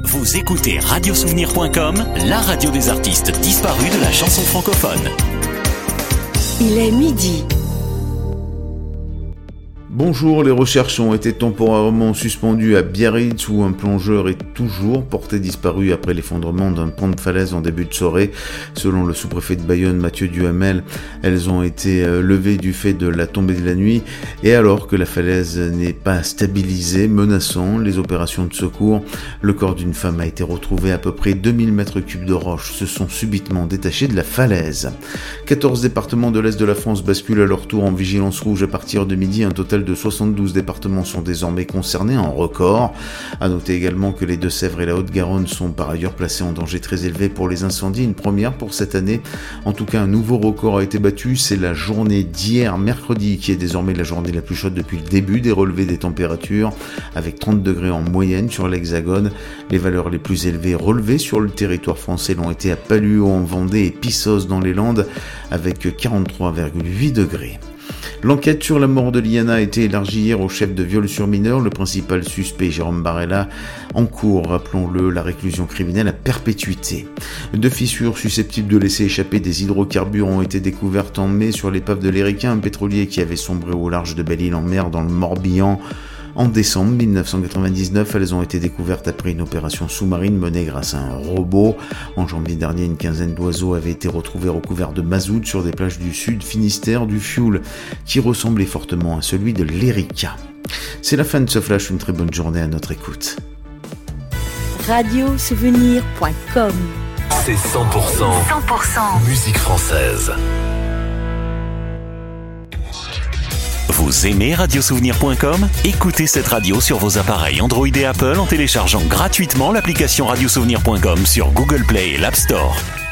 Vous écoutez radiosouvenir.com, la radio des artistes disparus de la chanson francophone. Il est midi. Bonjour, les recherches ont été temporairement suspendues à Biarritz où un plongeur est toujours porté disparu après l'effondrement d'un pan de falaise en début de soirée. Selon le sous-préfet de Bayonne, Mathieu Duhamel, elles ont été levées du fait de la tombée de la nuit et alors que la falaise n'est pas stabilisée, menaçant les opérations de secours. Le corps d'une femme a été retrouvé à peu près 2000 mètres cubes de roches se sont subitement détachés de la falaise. 14 départements de l'Est de la France basculent à leur tour en vigilance rouge à partir de midi. Un total de 72 départements sont désormais concernés en record. À noter également que les Deux-Sèvres et la Haute-Garonne sont par ailleurs placés en danger très élevé pour les incendies. Une première pour cette année. En tout cas, un nouveau record a été battu. C'est la journée d'hier, mercredi, qui est désormais la journée la plus chaude depuis le début des relevés des températures, avec 30 degrés en moyenne sur l'Hexagone. Les valeurs les plus élevées relevées sur le territoire français l'ont été à Paluo en Vendée et Pissos dans les Landes, avec 43,8 degrés. L'enquête sur la mort de Liana a été élargie hier au chef de viol sur mineur. Le principal suspect, Jérôme Barella, encourt, rappelons-le, la réclusion criminelle à perpétuité. 2 fissures susceptibles de laisser échapper des hydrocarbures ont été découvertes en mai sur l'épave de l'Erika, un pétrolier qui avait sombré au large de Belle-Île-en-Mer dans le Morbihan. En décembre 1999, elles ont été découvertes après une opération sous-marine menée grâce à un robot. En janvier dernier, une quinzaine d'oiseaux avaient été retrouvés recouverts de mazout sur des plages du sud Finistère, du fioul qui ressemblait fortement à celui de l'Erika. C'est la fin de ce flash, une très bonne journée à notre écoute. Radiosouvenir.com. C'est 100% musique française. Vous aimez radiosouvenir.com ? Écoutez cette radio sur vos appareils Android et Apple en téléchargeant gratuitement l'application radiosouvenir.com sur Google Play et l'App Store.